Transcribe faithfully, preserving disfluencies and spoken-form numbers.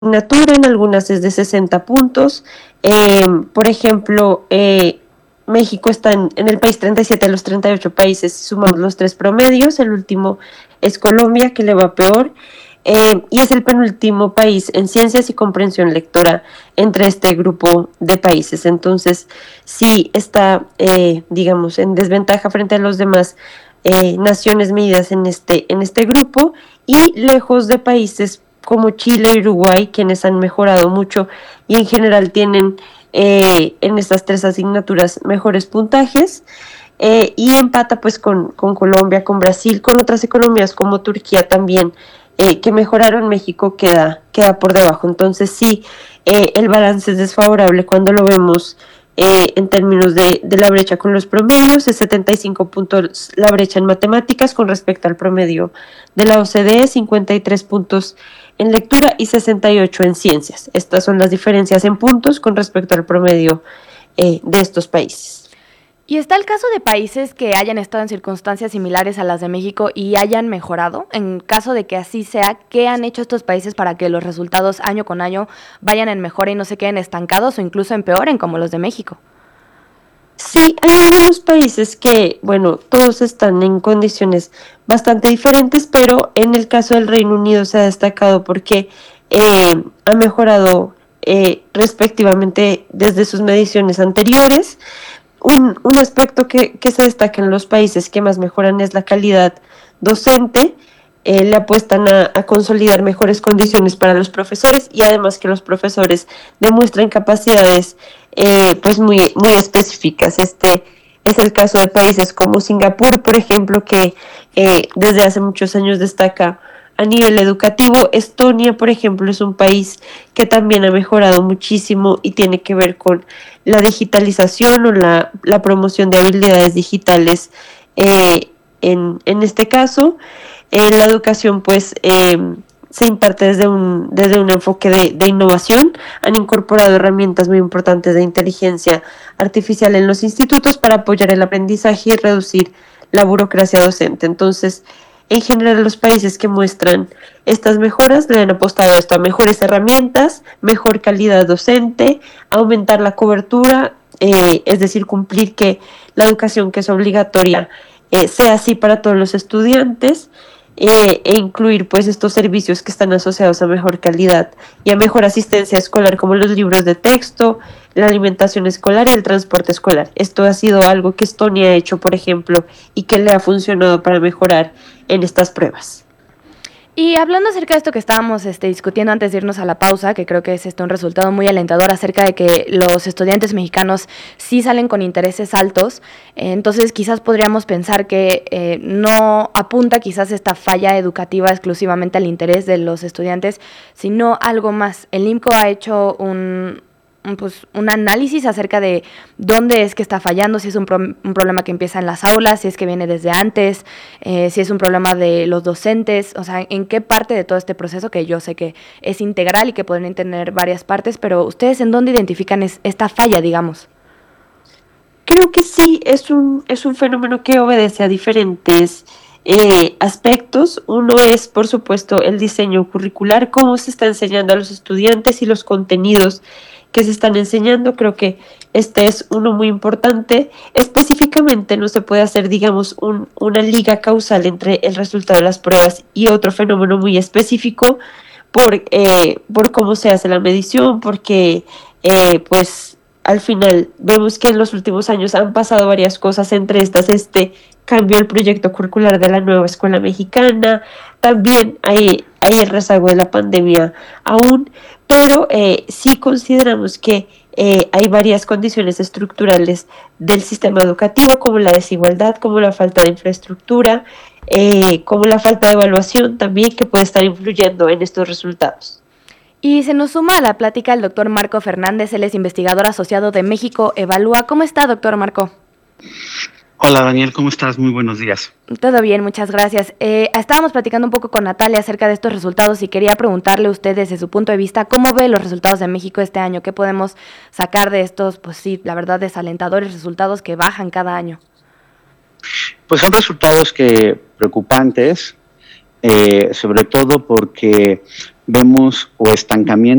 asignatura, en algunas es de sesenta puntos. Eh, por ejemplo, eh, México está en, en el país treinta y siete de los treinta y ocho países, si sumamos los tres promedios. El último es Colombia, que le va peor, eh, y es el penúltimo país en ciencias y comprensión lectora entre este grupo de países. Entonces, sí está, eh, digamos, en desventaja frente a los demás eh, naciones medidas en este, en este grupo, y lejos de países como Chile y Uruguay, quienes han mejorado mucho y en general tienen eh, en estas tres asignaturas mejores puntajes. Eh, y empata pues con, con Colombia, con Brasil, con otras economías como Turquía también, eh, que mejoraron. México queda, queda por debajo. Entonces sí, eh, el balance es desfavorable cuando lo vemos eh, en términos de, de la brecha con los promedios. Es setenta y cinco puntos la brecha en matemáticas con respecto al promedio de la O C D E, cincuenta y tres puntos en lectura y sesenta y ocho en ciencias. Estas son las diferencias en puntos con respecto al promedio eh, de estos países. ¿Y está el caso de países que hayan estado en circunstancias similares a las de México y hayan mejorado? En caso de que así sea, ¿qué han hecho estos países para que los resultados año con año vayan en mejora y no se queden estancados o incluso empeoren como los de México? Sí, hay algunos países que, bueno, todos están en condiciones bastante diferentes, pero en el caso del Reino Unido se ha destacado porque eh, ha mejorado eh, respectivamente desde sus mediciones anteriores. Un, un aspecto que, que se destaca en los países que más mejoran es la calidad docente. Eh, le apuestan a, a consolidar mejores condiciones para los profesores, y además que los profesores demuestran capacidades eh, pues muy, muy específicas. Este es el caso de países como Singapur, por ejemplo, que eh, desde hace muchos años destaca a nivel educativo. Estonia, por ejemplo, es un país que también ha mejorado muchísimo y tiene que ver con la digitalización o la, la promoción de habilidades digitales eh, en, en este caso. En la educación, pues, eh, se imparte desde un, desde un enfoque de, de innovación. Han incorporado herramientas muy importantes de inteligencia artificial en los institutos para apoyar el aprendizaje y reducir la burocracia docente. Entonces, en general, los países que muestran estas mejoras le han apostado a esto, a mejores herramientas, mejor calidad docente, aumentar la cobertura, eh, es decir, cumplir que la educación que es obligatoria eh, sea así para todos los estudiantes, eh, e incluir pues estos servicios que están asociados a mejor calidad y a mejor asistencia escolar, como los libros de texto, la alimentación escolar y el transporte escolar. Esto ha sido algo que Estonia ha hecho, por ejemplo, y que le ha funcionado para mejorar en estas pruebas. Y hablando acerca de esto que estábamos este, discutiendo antes de irnos a la pausa, que creo que es este, un resultado muy alentador acerca de que los estudiantes mexicanos sí salen con intereses altos, eh, entonces quizás podríamos pensar que eh, no apunta quizás esta falla educativa exclusivamente al interés de los estudiantes, sino algo más. El I M C O ha hecho un... pues un análisis acerca de dónde es que está fallando, si es un, pro, un problema que empieza en las aulas, si es que viene desde antes, eh, si es un problema de los docentes, o sea, en qué parte de todo este proceso, que yo sé que es integral y que pueden tener varias partes, pero ustedes en dónde identifican es, esta falla, digamos. Creo que sí, es un, es un fenómeno que obedece a diferentes eh, aspectos. Uno es, por supuesto, el diseño curricular, cómo se está enseñando a los estudiantes y los contenidos que se están enseñando. Creo que este es uno muy importante. Específicamente no se puede hacer, digamos, un, una liga causal entre el resultado de las pruebas y otro fenómeno muy específico por, eh, por cómo se hace la medición, porque eh, pues al final vemos que en los últimos años han pasado varias cosas, entre estas este cambio del proyecto curricular de la nueva escuela mexicana, también hay, hay el rezago de la pandemia aún, pero eh, sí consideramos que eh, hay varias condiciones estructurales del sistema educativo, como la desigualdad, como la falta de infraestructura, eh, como la falta de evaluación también, que puede estar influyendo en estos resultados. Y se nos suma a la plática el doctor Marco Fernández, él es investigador asociado de México Evalúa. ¿Cómo está, doctor Marco? Hola, Daniel, ¿cómo estás? Muy buenos días. Todo bien, muchas gracias. Eh, estábamos platicando un poco con Natalia acerca de estos resultados y quería preguntarle a usted desde su punto de vista, ¿cómo ve los resultados de México este año? ¿Qué podemos sacar de estos, pues sí, la verdad, desalentadores resultados que bajan cada año? Pues son resultados que preocupantes, eh, sobre todo porque vemos o estancamiento